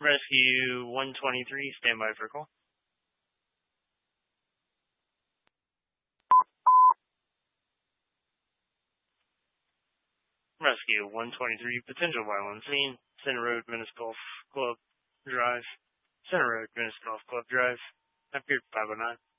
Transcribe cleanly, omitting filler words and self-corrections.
Rescue 123, stand by for call. Rescue 123, potential violence scene, Center Road, Venice Golf Club Drive. Center Road, Venice Golf Club Drive. Appeared 509.